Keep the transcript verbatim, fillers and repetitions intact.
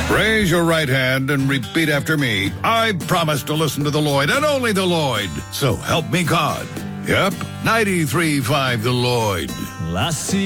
Raise your right hand and repeat after me. I promise to listen to the Lloyd and only the Lloyd. So help me God. Yep, ninety-three point five The Lloyd. Lassie